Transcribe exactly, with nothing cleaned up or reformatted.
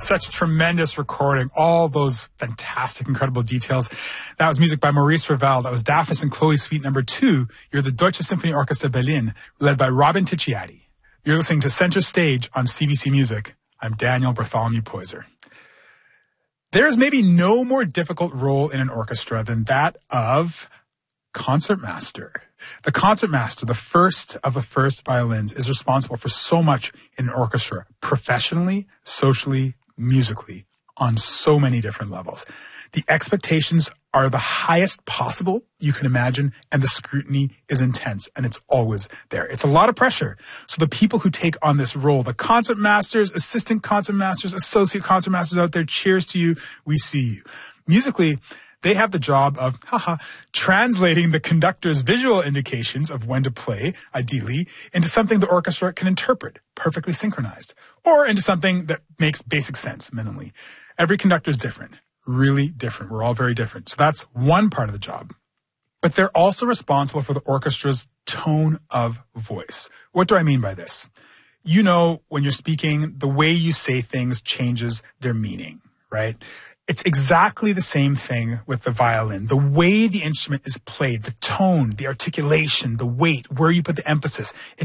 Such tremendous recording. All those fantastic, incredible details. That was music by Maurice Ravel. That was Daphnis and Chloe Suite number two. You're the Deutsche Symphony Orchestra Berlin, led by Robin Ticciati. You're listening to Center Stage on C B C Music. I'm Daniel Bartholomew Poyser. There is maybe no more difficult role in an orchestra than that of concertmaster. The concertmaster, the first of the first violins, is responsible for so much in an orchestra, professionally, socially, musically, on so many different levels. The expectations are the highest possible you can imagine, and the scrutiny is intense, and it's always there. It's a lot of pressure. So the people who take on this role, the concertmasters, assistant concertmasters, associate concertmasters out there, cheers to you. We see you. Musically, they have the job of, haha, translating the conductor's visual indications of when to play, ideally, into something the orchestra can interpret, perfectly synchronized, or into something that makes basic sense, minimally. Every conductor is different, really different. We're all very different. So that's one part of the job. But they're also responsible for the orchestra's tone of voice. What do I mean by this? You know, when you're speaking, the way you say things changes their meaning, right? It's exactly the same thing with the violin. The way the instrument is played, the tone, the articulation, the weight, where you put the emphasis, it